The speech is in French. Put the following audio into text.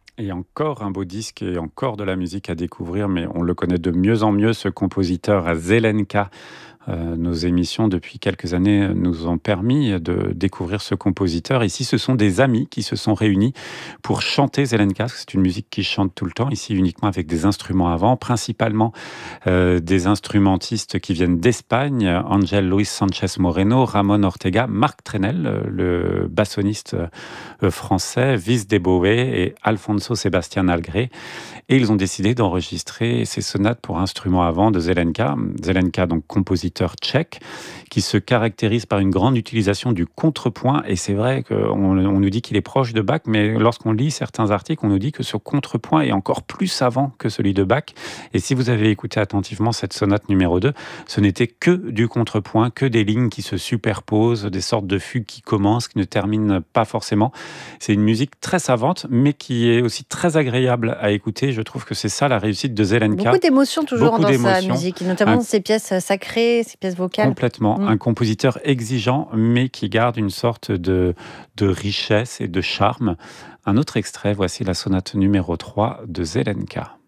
Et encore un beau disque et encore de la musique à découvrir, mais on le connaît de mieux en mieux, ce compositeur Zelenka. Nos émissions depuis quelques années nous ont permis de découvrir ce compositeur. Ici, ce sont des amis qui se sont réunis pour chanter Zelenka, parce que c'est une musique qui chante tout le temps, ici uniquement avec des instruments avant, principalement des instrumentistes qui viennent d'Espagne, Ángel Luis Sánchez Moreno, Ramon Ortega, Marc Trenel, le bassoniste français, Viz de Boé et Alfonso Sebastián Algré. Et ils ont décidé d'enregistrer ces sonates pour instruments à vent de Zelenka. Zelenka, donc compositeur tchèque, qui se caractérise par une grande utilisation du contrepoint. Et c'est vrai qu'on nous dit qu'il est proche de Bach, mais lorsqu'on lit certains articles, on nous dit que ce contrepoint est encore plus savant que celui de Bach. Et si vous avez écouté attentivement cette sonate numéro 2, ce n'était que du contrepoint, que des lignes qui se superposent, des sortes de fugues qui commencent, qui ne terminent pas forcément. C'est une musique très savante, mais qui est aussi très agréable à écouter. Je trouve que c'est ça la réussite de Beaucoup Zelenka. d'émotions toujours Beaucoup dans sa d'émotions, musique, et notamment un dans ses pièces sacrées, ses pièces vocales. complètement, Mm. un compositeur exigeant, mais qui garde une sorte de richesse et de charme. Un autre extrait, voici la sonate numéro 3 de Zelenka.